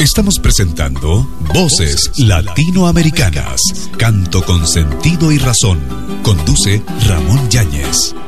Estamos presentando Voces Latinoamericanas, canto con sentido y razón. Conduce Ramón Yáñez.